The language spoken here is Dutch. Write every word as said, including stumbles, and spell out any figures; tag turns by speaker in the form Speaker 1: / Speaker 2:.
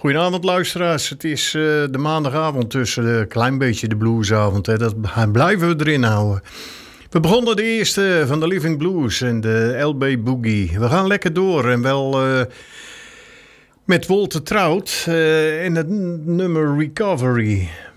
Speaker 1: Goedenavond luisteraars, het is uh, de maandagavond tussen een klein beetje de bluesavond. Hè. Dat blijven we erin houden. We begonnen de eerste van de Living Blues en de L B Boogie. We gaan lekker door en wel uh, met Walter Trout uh, en het nummer Recovery.